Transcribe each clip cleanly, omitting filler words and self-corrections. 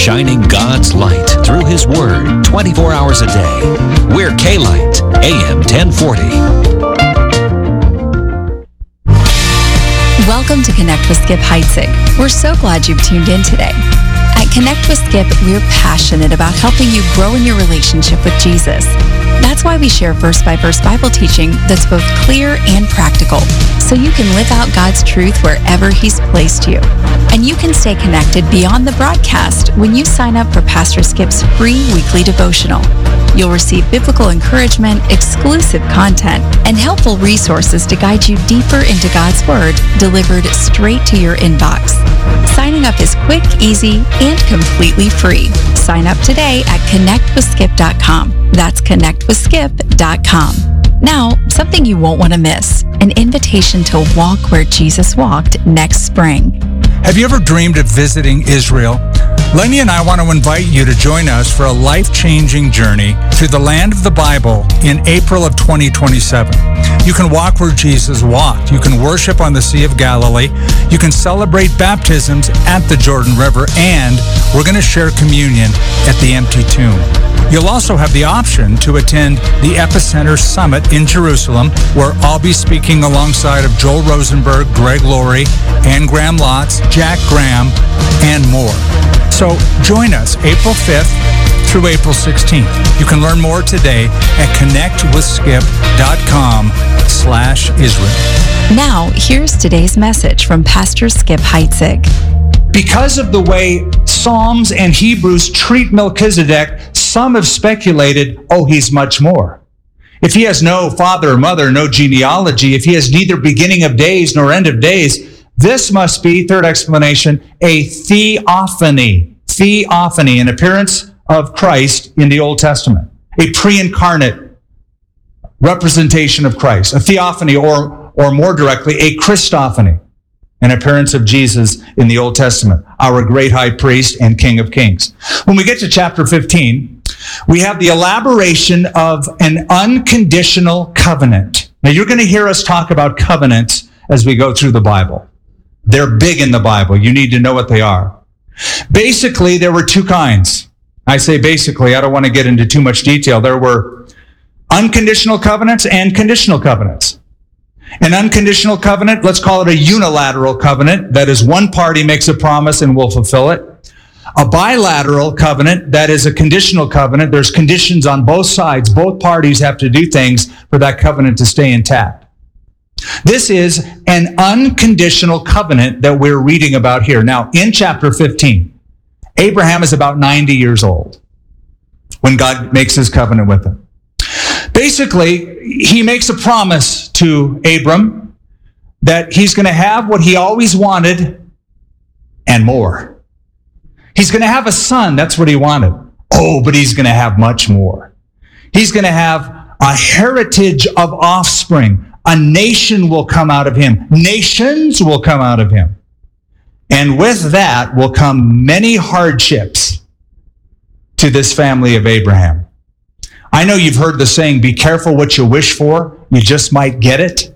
shining God's light through His Word 24 hours a day. We're K-Light, AM 1040. Welcome to Connect with Skip Heitzig. We're so glad you've tuned in today. At Connect with Skip, we're passionate about helping you grow in your relationship with Jesus. That's why we share verse-by-verse Bible teaching that's both clear and practical, so you can live out God's truth wherever He's placed you. And you can stay connected beyond the broadcast when you sign up for Pastor Skip's free weekly devotional. You'll receive biblical encouragement, exclusive content, and helpful resources to guide you deeper into God's Word, delivered straight to your inbox. Signing up is quick, easy, and completely free. Sign up today at connectwithskip.com. That's connectwithskip.com. Now, something you won't want to miss, an invitation to walk where Jesus walked next spring. Have you ever dreamed of visiting Israel? Lenny and I want to invite you to join us for a life-changing journey through the land of the Bible in April of 2027. You can walk where Jesus walked. You can worship on the Sea of Galilee. You can celebrate baptisms at the Jordan River, and we're going to share communion at the empty tomb. You'll also have the option to attend the Epicenter Summit in Jerusalem, where I'll be speaking alongside of Joel Rosenberg, Greg Laurie, Ann Graham Lotz, Jack Graham, and more. So join us April 5th through April 16th. You can learn more today at connectwithskip.com/Israel. Now, here's today's message from Pastor Skip Heitzig. Because of the way Psalms and Hebrews treat Melchizedek, some have speculated, he's much more. If he has no father or mother, no genealogy, if he has neither beginning of days nor end of days, this must be, third explanation, a theophany. Theophany, an appearance of Christ in the Old Testament. A pre-incarnate representation of Christ. A theophany, or more directly, a Christophany. An appearance of Jesus in the Old Testament, our great high priest and King of Kings. When we get to chapter 15, we have the elaboration of an unconditional covenant. Now, you're going to hear us talk about covenants as we go through the Bible. They're big in the Bible. You need to know what they are. Basically, there were two kinds. I say basically, I don't want to get into too much detail. There were unconditional covenants and conditional covenants. An unconditional covenant, let's call it a unilateral covenant. That is, one party makes a promise and will fulfill it. A bilateral covenant, that is a conditional covenant. There's conditions on both sides. Both parties have to do things for that covenant to stay intact. This is an unconditional covenant that we're reading about here. Now, in chapter 15, Abraham is about 90 years old when God makes his covenant with him. Basically, he makes a promise to Abram that he's going to have what he always wanted and more. He's going to have a son. That's what he wanted. But he's going to have much more. He's going to have a heritage of offspring. A nation will come out of him. Nations will come out of him. And with that will come many hardships to this family of Abraham. I know you've heard the saying, be careful what you wish for, you just might get it.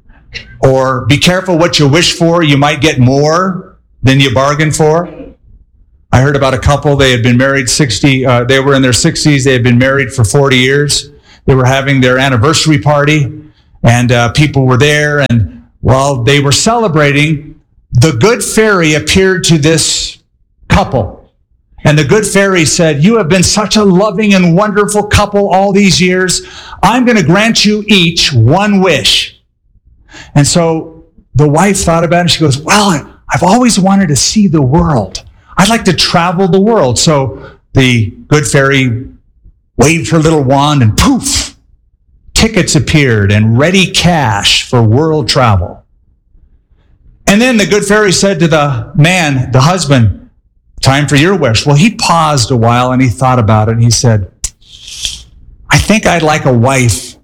Or be careful what you wish for, you might get more than you bargained for. I heard about a couple, they had been married they were in their 60s, they had been married for 40 years. They were having their anniversary party, and people were there, and while they were celebrating, the good fairy appeared to this couple. And the good fairy said, you have been such a loving and wonderful couple all these years. I'm going to grant you each one wish. And so the wife thought about it. She goes, well, I've always wanted to see the world. I'd like to travel the world. So the good fairy waved her little wand and poof, tickets appeared and ready cash for world travel. And then the good fairy said to the man, the husband, time for your wish. Well, he paused a while and he thought about it and he said, I think I'd like a wife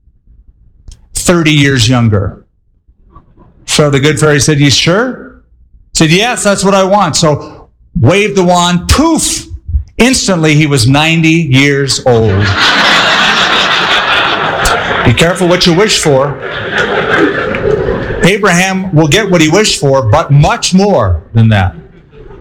30 years younger. So the good fairy said, you sure? He said, yes, that's what I want. So waved the wand, poof. Instantly, he was 90 years old. Be careful what you wish for. Abraham will get what he wished for, but much more than that.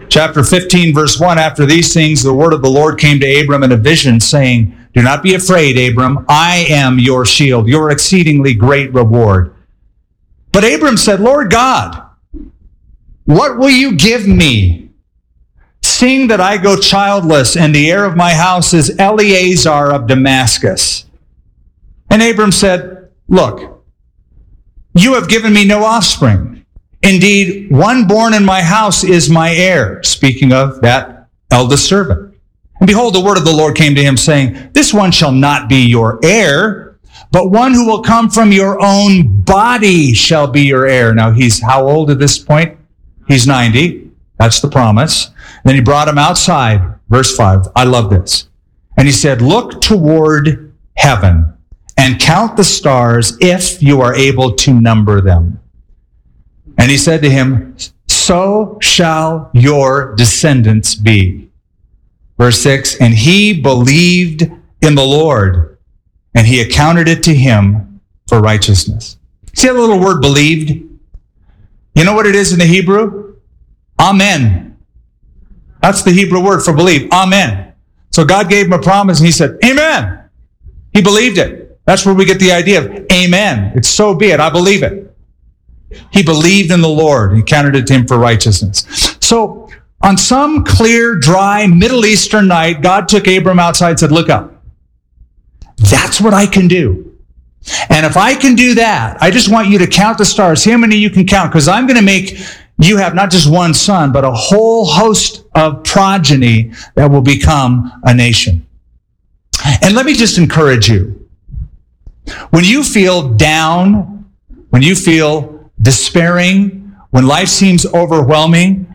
Chapter 15, verse 1, after these things, the word of the Lord came to Abram in a vision, saying, do not be afraid, Abram. I am your shield, your exceedingly great reward. But Abram said, Lord God, what will you give me, seeing that I go childless, and the heir of my house is Eleazar of Damascus? And Abram said, look, you have given me no offspring. Indeed, one born in my house is my heir, speaking of that eldest servant. And behold, the word of the Lord came to him, saying, this one shall not be your heir, but one who will come from your own body shall be your heir. Now, he's how old at this point? He's 90. That's the promise. Then he brought him outside. Verse 5. I love this. And he said, look toward heaven and count the stars if you are able to number them. And he said to him, so shall your descendants be. Verse 6. And he believed in the Lord, and he accounted it to him for righteousness. See that little word believed? You know what it is in the Hebrew? Amen. That's the Hebrew word for believe. Amen. So God gave him a promise and he said, amen. He believed it. That's where we get the idea of amen. It's so be it. I believe it. He believed in the Lord. He counted it to him for righteousness. So on some clear, dry, Middle Eastern night, God took Abram outside and said, look up. That's what I can do. And if I can do that, I just want you to count the stars. See how many you can count, because I'm going to make you have not just one son, but a whole host of progeny that will become a nation. And let me just encourage you. When you feel down, when you feel despairing, when life seems overwhelming,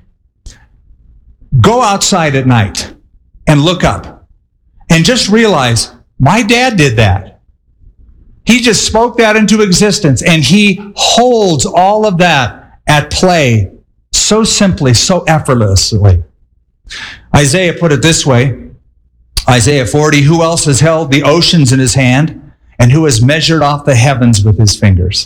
go outside at night and look up and just realize, my dad did that. He just spoke that into existence, and he holds all of that at play so simply, so effortlessly. Isaiah put it this way, Isaiah 40, who else has held the oceans in his hand, and who has measured off the heavens with his fingers?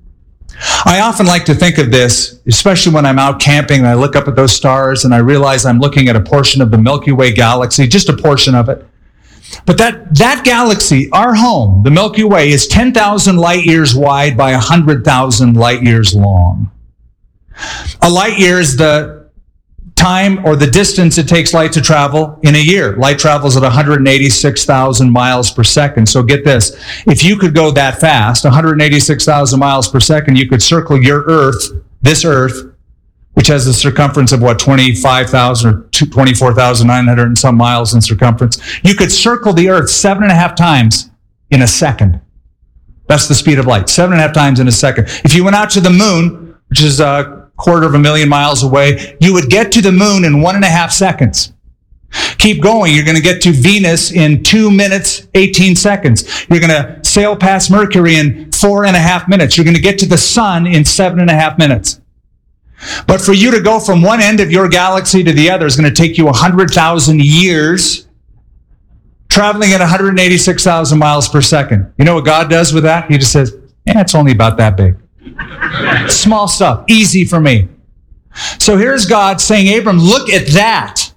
I often like to think of this, especially when I'm out camping and I look up at those stars and I realize I'm looking at a portion of the Milky Way galaxy, just a portion of it. But that galaxy, our home, the Milky Way, is 10,000 light years wide by 100,000 light years long. A light year is the time or the distance it takes light to travel in a year. Light travels at 186,000 miles per second. So get this. If you could go that fast, 186,000 miles per second, you could circle your Earth, this Earth, which has a circumference of 25,000 or 24,900 and some miles in circumference. You could circle the Earth 7.5 times in a second. That's the speed of light, 7.5 times in a second. If you went out to the moon, which is 250,000 miles away, you would get to the moon in 1.5 seconds. Keep going. You're going to get to Venus in 2 minutes, 18 seconds. You're going to sail past Mercury in 4.5 minutes. You're going to get to the sun in 7.5 minutes. But for you to go from one end of your galaxy to the other is going to take you 100,000 years, traveling at 186,000 miles per second. You know what God does with that? He just says, it's only about that big. Small stuff, easy for me. So here's God saying, Abram, look at that.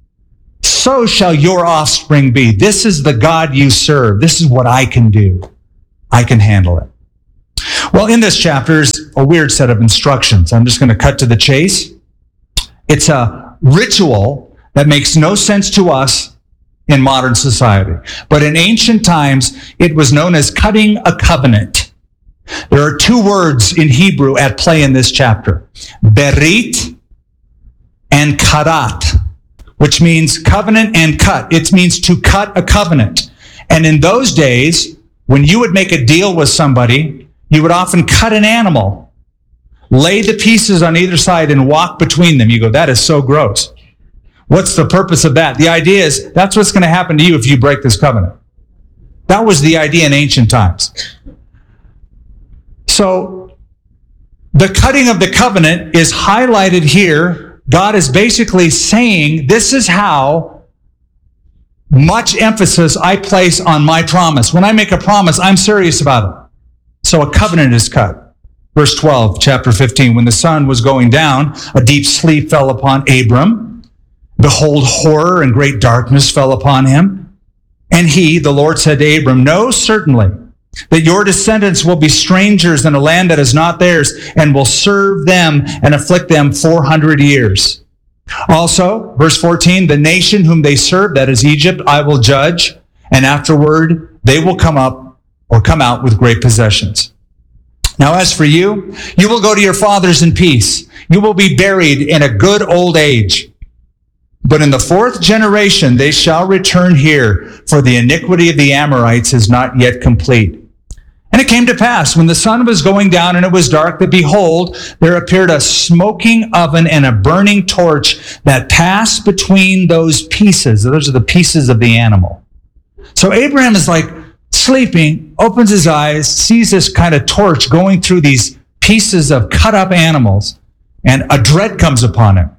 So shall your offspring be. This is the God you serve. This is what I can do. I can handle it. Well, in this chapter is a weird set of instructions. I'm just going to cut to the chase. It's a ritual that makes no sense to us in modern society. But in ancient times, it was known as cutting a covenant. There are two words in Hebrew at play in this chapter, berit and karat, which means covenant and cut. It means to cut a covenant. And in those days, when you would make a deal with somebody, you would often cut an animal, lay the pieces on either side, and walk between them. You go, that is so gross. What's the purpose of that? The idea is that's what's going to happen to you if you break this covenant. That was the idea in ancient times. So the cutting of the covenant is highlighted here. God is basically saying, this is how much emphasis I place on my promise. When I make a promise, I'm serious about it. So a covenant is cut. Verse 12, chapter 15, when the sun was going down, a deep sleep fell upon Abram. behold, horror and great darkness fell upon him. And he, the Lord, said to Abram, know certainly that your descendants will be strangers in a land that is not theirs, and will serve them and afflict them 400 years. Also, verse 14, the nation whom they serve, that is Egypt, I will judge, and afterward they will come out with great possessions. Now as for you, you will go to your fathers in peace. You will be buried in a good old age. But in the fourth generation they shall return here, for the iniquity of the Amorites is not yet complete. And it came to pass, when the sun was going down and it was dark, that behold, there appeared a smoking oven and a burning torch that passed between those pieces. Those are the pieces of the animal. So Abraham is like sleeping, opens his eyes, sees this kind of torch going through these pieces of cut up animals, and a dread comes upon him.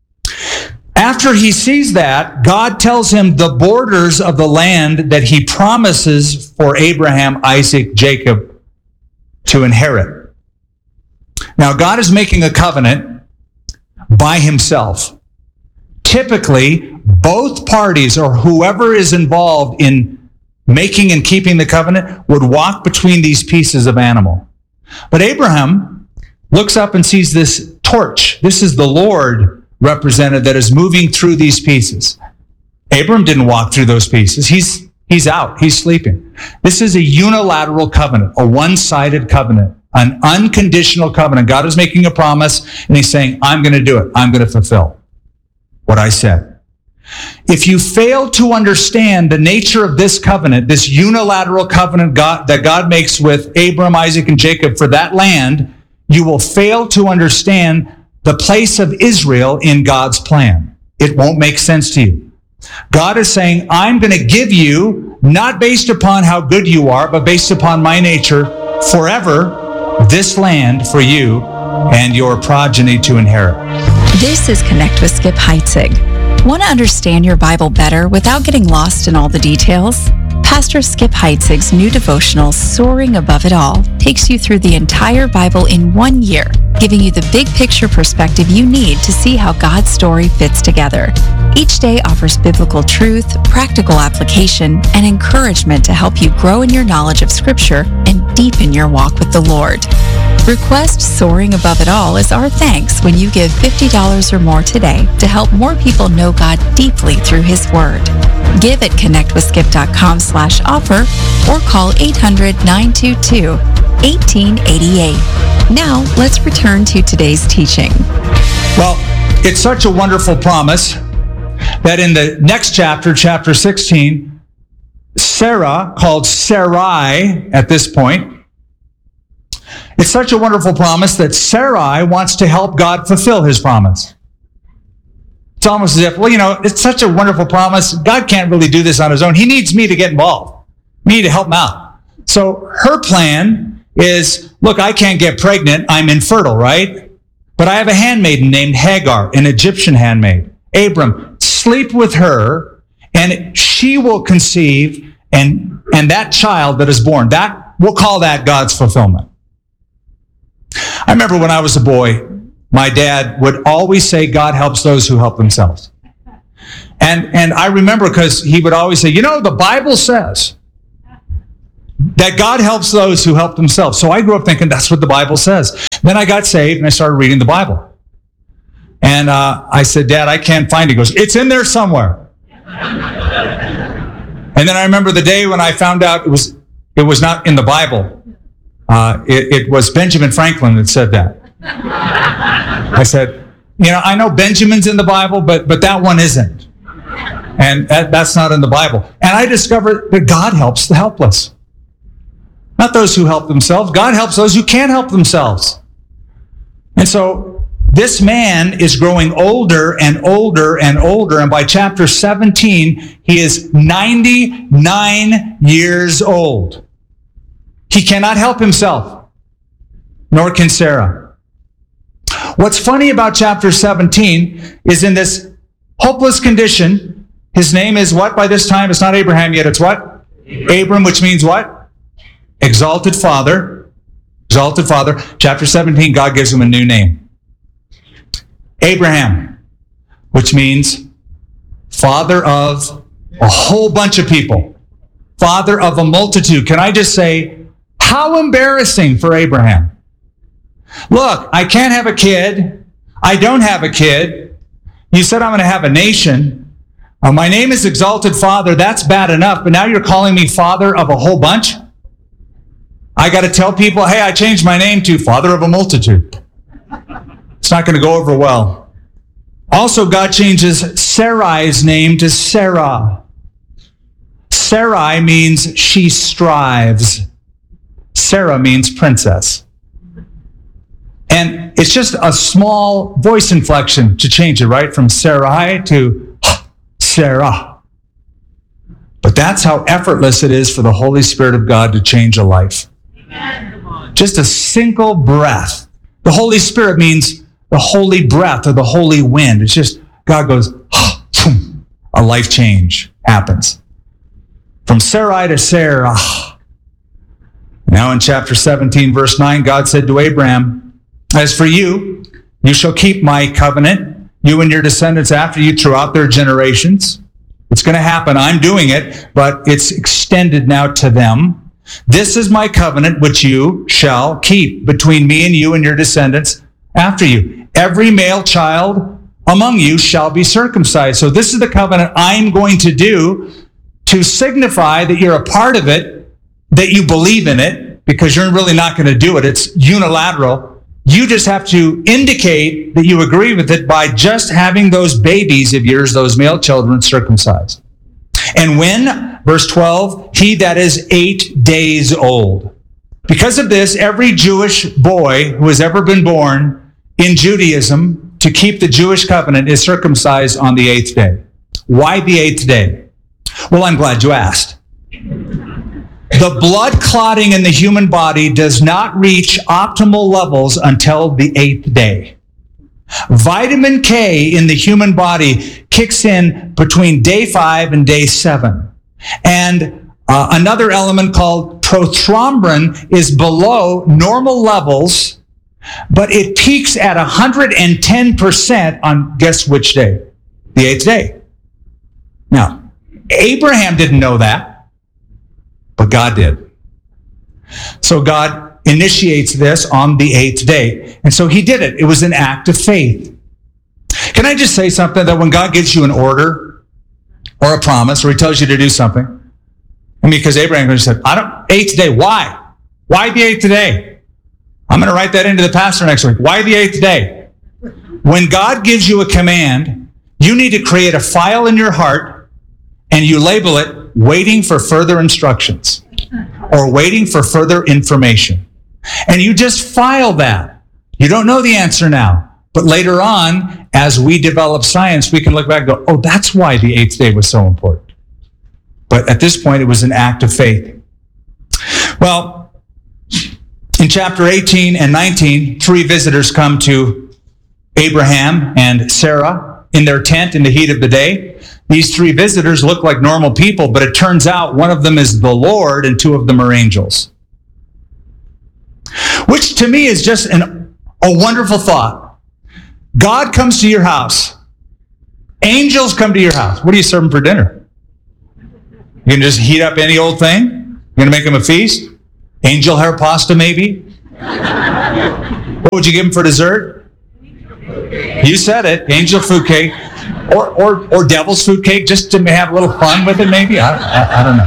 After he sees that, God tells him the borders of the land that he promises for Abraham, Isaac, Jacob to inherit. Now, God is making a covenant by himself. Typically, both parties or whoever is involved in making and keeping the covenant would walk between these pieces of animal. But Abraham looks up and sees this torch. This is the Lord represented that is moving through these pieces. Abram didn't walk through those pieces. He's out. He's sleeping. This is a unilateral covenant, a one-sided covenant, an unconditional covenant. God is making a promise, and he's saying, I'm going to do it. I'm going to fulfill what I said. If you fail to understand the nature of this covenant, this unilateral covenant that God makes with Abram, Isaac, and Jacob for that land, you will fail to understand the place of Israel in God's plan. It won't make sense to you. God is saying, I'm going to give you, not based upon how good you are, but based upon my nature, forever, this land for you and your progeny to inherit. This is Connect with Skip Heitzig. Want to understand your Bible better without getting lost in all the details? Pastor Skip Heitzig's new devotional, Soaring Above It All, takes you through the entire Bible in 1 year, giving you the big picture perspective you need to see how God's story fits together. Each day offers biblical truth, practical application, and encouragement to help you grow in your knowledge of Scripture and deepen your walk with the Lord. Request Soaring Above It All as our thanks when you give $50 or more today to help more people know God deeply through His Word. Give at connectwithskip.com/offer or call 800-922-1888. Now, let's return to today's teaching. Well, it's such a wonderful promise that in the next chapter, chapter 16, Sarah, called Sarai at this point, it's such a wonderful promise that Sarai wants to help God fulfill his promise. It's almost as if, it's such a wonderful promise. God can't really do this on his own. He needs me to get involved. Me to help him out. So her plan is, look, I can't get pregnant. I'm infertile, right? But I have a handmaiden named Hagar, an Egyptian handmaid. Abram, sleep with her, and she will conceive, and that child that is born, that we'll call that God's fulfillment. I remember when I was a boy, my dad would always say, God helps those who help themselves. And I remember because he would always say, the Bible says that God helps those who help themselves. So I grew up thinking that's what the Bible says. Then I got saved and I started reading the Bible. And I said, Dad, I can't find it. He goes, it's in there somewhere. And then I remember the day when I found out it was not in the Bible. It was Benjamin Franklin that said that. I said, I know Benjamin's in the Bible, but that one isn't. And that's not in the Bible. And I discovered that God helps the helpless. Not those who help themselves. God helps those who can't help themselves. And so this man is growing older and older and older. And by chapter 17, he is 99 years old. He cannot help himself, nor can Sarah. What's funny about chapter 17 is in this hopeless condition, his name is what by this time? It's not Abraham yet. It's what? Abram, which means what? Exalted Father. Exalted Father. Chapter 17, God gives him a new name. Abraham, which means Father of a whole bunch of people. Father of a multitude. Can I just say, how embarrassing for Abraham. Look, I can't have a kid. I don't have a kid. You said I'm going to have a nation. My name is Exalted Father. That's bad enough. But now you're calling me father of a whole bunch? I got to tell people, hey, I changed my name to Father of a multitude. It's not going to go over well. Also, God changes Sarai's name to Sarah. Sarai means she strives. Sarah means princess. And it's just a small voice inflection to change it, right? From Sarai to Sarah. But that's how effortless it is for the Holy Spirit of God to change a life. Just a single breath. The Holy Spirit means the holy breath or the holy wind. It's just, God goes, a life change happens. From Sarai to Sarah. Now in chapter 17, verse 9, God said to Abraham, as for you, you shall keep my covenant, you and your descendants after you throughout their generations. It's going to happen. I'm doing it, but it's extended now to them. This is my covenant which you shall keep between me and you and your descendants after you. Every male child among you shall be circumcised. So this is the covenant I'm going to do to signify that you're a part of it, that you believe in it, because you're really not going to do it. It's unilateral. You just have to indicate that you agree with it by just having those babies of yours, those male children, circumcised. And when, verse 12, he that is 8 days old. Because of this, every Jewish boy who has ever been born in Judaism to keep the Jewish covenant is circumcised on the 8th day. Why the 8th day? Well, I'm glad you asked. The blood clotting in the human body does not reach optimal levels until the 8th day. Vitamin K in the human body kicks in between day 5 and day 7. And another element called prothrombin is below normal levels, but it peaks at 110% on guess which day? The 8th day. Now, Abraham didn't know that, but God did. So God initiates this on the 8th day. And so he did it. It was an act of faith. Can I just say something, that when God gives you an order or a promise, or he tells you to do something, I mean, because Abraham said, 8th day, why? Why the 8th day? I'm going to write that into the pastor next week. Why the 8th day? When God gives you a command, you need to create a file in your heart and you label it waiting for further instructions or waiting for further information. And you just file that. You don't know the answer now. But later on, as we develop science, we can look back and go, oh, that's why the 8th day was so important. But at this point, it was an act of faith. Well, in chapter 18 and 19, 3 visitors come to Abraham and Sarah in their tent in the heat of the day. These 3 visitors look like normal people, but it turns out one of them is the Lord and 2 of them are angels. Which to me is just a wonderful thought. God comes to your house. Angels come to your house. What are you serving for dinner? You can just heat up any old thing? You're going to make them a feast? Angel hair pasta, maybe? What would you give them for dessert? You said it. Angel food cake. Or devil's food cake, just to have a little fun with it, maybe? I don't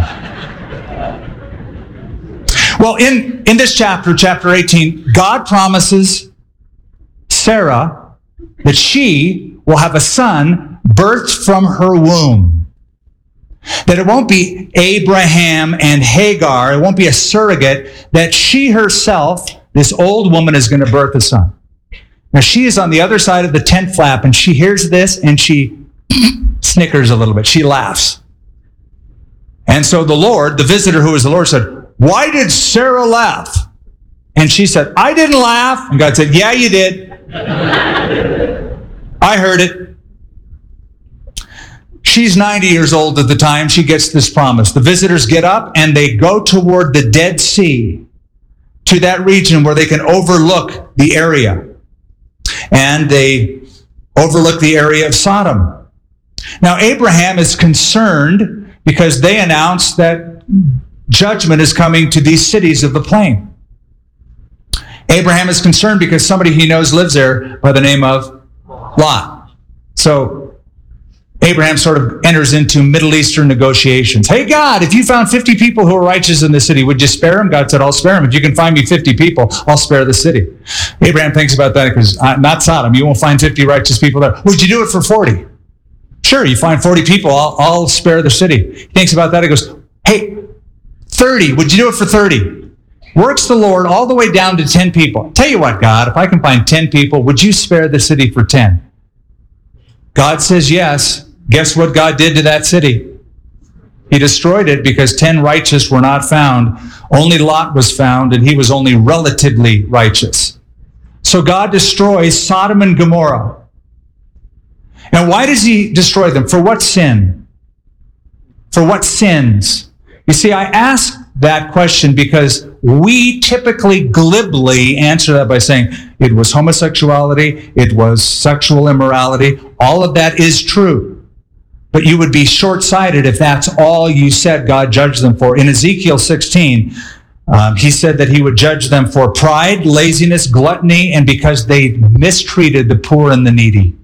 know. Well, in this chapter 18, God promises Sarah that she will have a son birthed from her womb. That it won't be Abraham and Hagar, it won't be a surrogate, that she herself, this old woman, is going to birth a son. Now she is on the other side of the tent flap and she hears this and she snickers a little bit. She laughs. And so the Lord, the visitor who was the Lord, said, why did Sarah laugh? And she said, I didn't laugh. And God said, yeah, you did. I heard it. She's 90 years old at the time she gets this promise. The visitors get up and they go toward the Dead Sea, to that region where they can overlook the area. And they overlook the area of Sodom. Now, Abraham is concerned because they announced that judgment is coming to these cities of the plain. Abraham is concerned because somebody he knows lives there by the name of Lot. So Abraham sort of enters into Middle Eastern negotiations. Hey, God, if you found 50 people who are righteous in the city, would you spare them? God said, I'll spare them. If you can find me 50 people, I'll spare the city. Abraham thinks about that because not Sodom. You won't find 50 righteous people there. Would you do it for 40? Sure, you find 40 people, I'll spare the city. He thinks about that. He goes, hey, 30. Would you do it for 30? Works the Lord all the way down to 10 people. Tell you what, God, if I can find 10 people, would you spare the city for 10? God says yes. Guess what God did to that city? He destroyed it because 10 righteous were not found. Only Lot was found, and he was only relatively righteous. So God destroys Sodom and Gomorrah. Now, why does he destroy them? For what sin? For what sins? You see, I ask that question because we typically glibly answer that by saying it was homosexuality, it was sexual immorality. All of that is true. But you would be short-sighted if that's all you said God judged them for. In Ezekiel 16, he said that he would judge them for pride, laziness, gluttony, and because they mistreated the poor and the needy.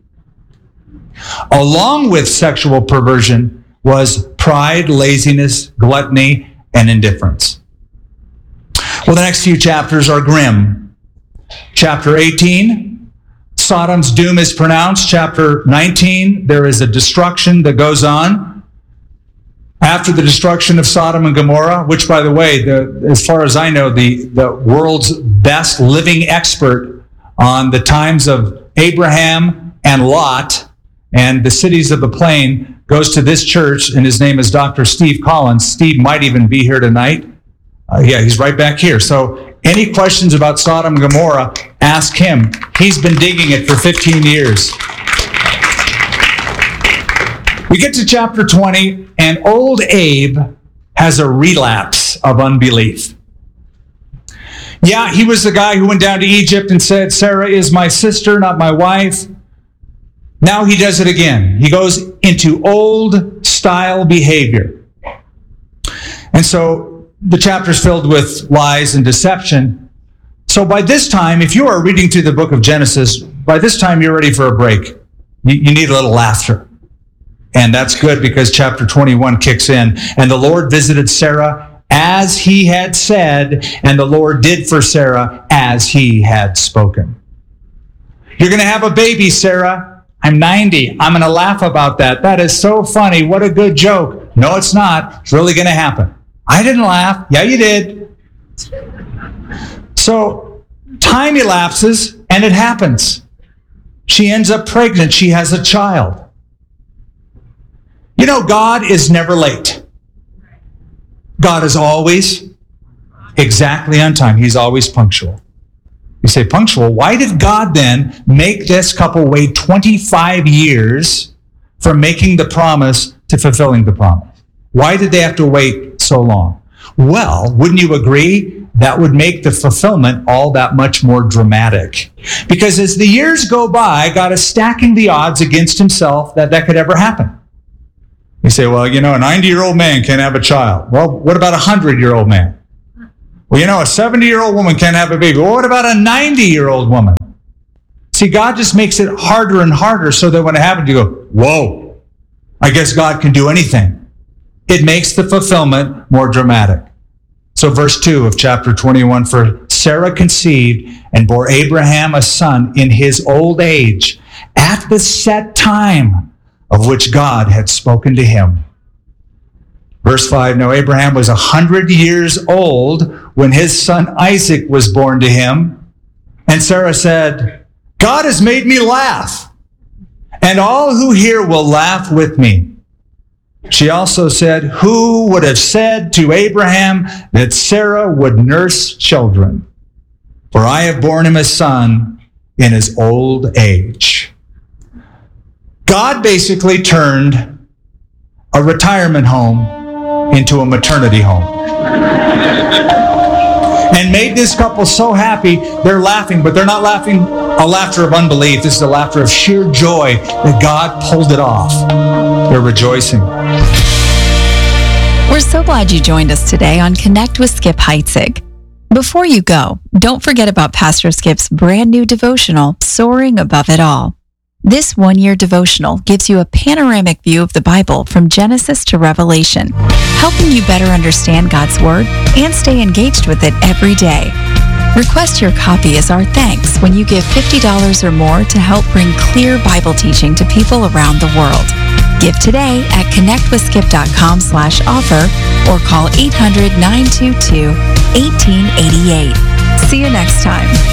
Along with sexual perversion was pride, laziness, gluttony, and indifference. Well, the next few chapters are grim. Chapter 18, Sodom's doom is pronounced. Chapter 19, there is a destruction that goes on. After the destruction of Sodom and Gomorrah, which, by the way, as far as I know, the world's best living expert on the times of Abraham and Lot and the cities of the plain goes to this church, and his name is Dr. Steve Collins. Steve might even be here tonight. Yeah, he's right back here. So any questions about Sodom and Gomorrah, ask him. He's been digging it for 15 years. We get to chapter 20, and old Abe has a relapse of unbelief. Yeah, he was the guy who went down to Egypt and said, Sarah is my sister, not my wife. Now he does it again. He goes into old style behavior. And so the chapter's filled with lies and deception. So by this time, if you are reading through the book of Genesis, by this time you're ready for a break. You need a little laughter. And that's good because chapter 21 kicks in. And the Lord visited Sarah as he had said, and the Lord did for Sarah as he had spoken. You're going to have a baby, Sarah. I'm 90. I'm going to laugh about that. That is so funny. What a good joke. No, it's not. It's really going to happen. I didn't laugh. Yeah, you did. So time elapses and it happens. She ends up pregnant. She has a child. You know, God is never late. God is always exactly on time. He's always punctual. You say punctual. Why did God then make this couple wait 25 years from making the promise to fulfilling the promise? Why did they have to wait so long? Well, wouldn't you agree? That would make the fulfillment all that much more dramatic. Because as the years go by, God is stacking the odds against himself that could ever happen. You say, well, you know, a 90-year-old man can't have a child. Well, what about a 100-year-old man? Well, you know, a 70-year-old woman can't have a baby. Well, what about a 90-year-old woman? See, God just makes it harder and harder so that when it happens, you go, whoa, I guess God can do anything. It makes the fulfillment more dramatic. So verse 2 of chapter 21, for Sarah conceived and bore Abraham a son in his old age at the set time of which God had spoken to him. Verse 5, now Abraham was 100 years old when his son Isaac was born to him. And Sarah said, God has made me laugh, and all who hear will laugh with me. She also said, who would have said to Abraham that Sarah would nurse children? For I have borne him a son in his old age. God basically turned a retirement home into a maternity home. and made this couple so happy, they're laughing, but they're not laughing a laughter of unbelief. This is a laughter of sheer joy that God pulled it off. They're rejoicing. We're so glad you joined us today on Connect with Skip Heitzig. Before you go, don't forget about Pastor Skip's brand new devotional, Soaring Above It All. This one-year devotional gives you a panoramic view of the Bible from Genesis to Revelation, helping you better understand God's Word and stay engaged with it every day. Request your copy as our thanks when you give $50 or more to help bring clear Bible teaching to people around the world. Give today at connectwithskip.com/offer or call 800-922-1888. See you next time.